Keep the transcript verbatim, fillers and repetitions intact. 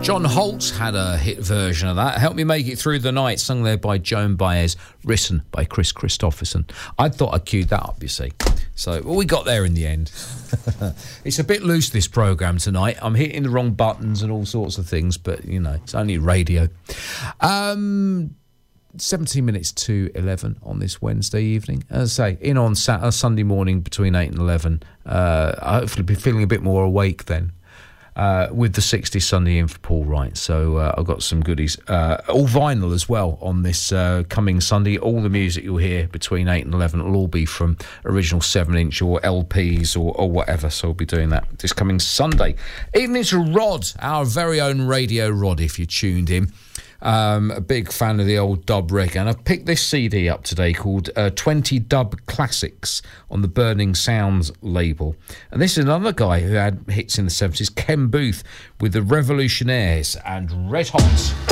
John Holt had a hit version of that. Help Me Make It Through the Night, sung there by Joan Baez, written by Chris Christopherson. I thought I queued that up, you see. So, well, we got there in the end. It's a bit loose, this programme tonight. I'm hitting the wrong buttons and all sorts of things, but, you know, it's only radio. Um... seventeen minutes to eleven on this Wednesday evening. As I say, in on Saturday, Sunday morning between eight and eleven. Uh, I hopefully be feeling a bit more awake then. Uh, with the sixty Sunday in for Paul Wright. So uh, I've got some goodies. Uh, all vinyl as well on this uh, coming Sunday. All the music you'll hear between eight and eleven will all be from original seven inch or L Ps or, or whatever. So I'll be doing that this coming Sunday. Evening to Rod, our very own Radio Rod, if you tuned in. Um, a big fan of the old dub reggae, and I've picked this C D up today called uh, twenty Dub Classics on the Burning Sounds label. And this is another guy who had hits in the seventies, Ken Booth, with the Revolutionaires and Red Hot.